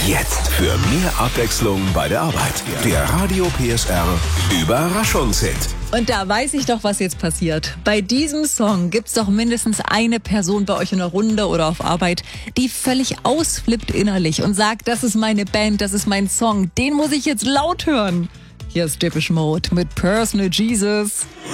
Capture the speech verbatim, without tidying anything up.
Jetzt für mehr Abwechslung bei der Arbeit. Der Radio P S R Überraschungshit. Und da weiß ich doch, was jetzt passiert. Bei diesem Song gibt's doch mindestens eine Person bei euch in der Runde oder auf Arbeit, die völlig ausflippt innerlich und sagt, das ist meine Band, das ist mein Song, den muss ich jetzt laut hören. Hier ist Depeche Mode mit Personal Jesus.